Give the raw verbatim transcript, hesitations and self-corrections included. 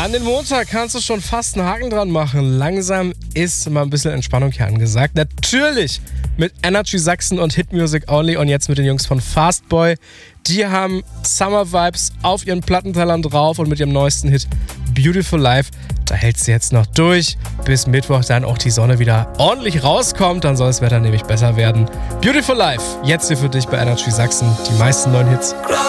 An den Montag kannst du schon fast einen Haken dran machen. Langsam ist mal ein bisschen Entspannung hier angesagt. Natürlich mit Energy Sachsen und Hit Music Only und jetzt mit den Jungs von Fastboy. Die haben Summer Vibes auf ihren Plattentellern drauf und mit ihrem neuesten Hit Beautiful Life. Da hält sie jetzt noch durch, bis Mittwoch dann auch die Sonne wieder ordentlich rauskommt. Dann soll das Wetter nämlich besser werden. Beautiful Life, jetzt hier für dich bei Energy Sachsen. Die meisten neuen Hits.